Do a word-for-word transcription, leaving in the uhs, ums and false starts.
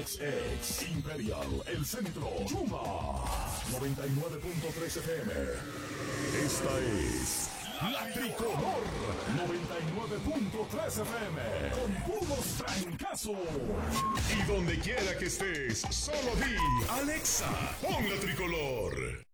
X X, Imperial, El Centro, Yuma, noventa y nueve punto tres F M. Esta es La Tricolor, noventa y nueve punto tres F M, con puros trancazos. Y donde quiera que estés, solo di, Alexa, pon La Tricolor.